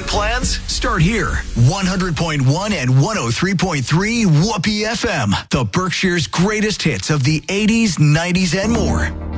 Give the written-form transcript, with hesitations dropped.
plans? Start here. 100.1 and 103.3 Whoopee FM. The Berkshire's greatest hits of the 80s, 90s, and more.